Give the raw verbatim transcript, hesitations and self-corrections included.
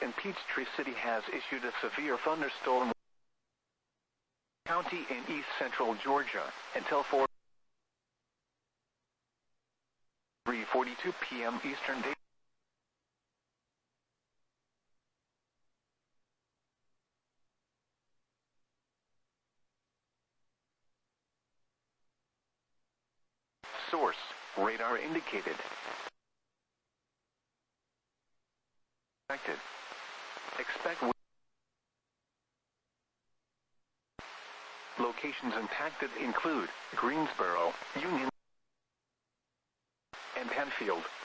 and Peachtree City has issued a severe thunderstorm county in east central Georgia until four forty-two p m Eastern Daylight. Source: radar indicated. Expect locations impacted include Greensboro, Union, and Penfield.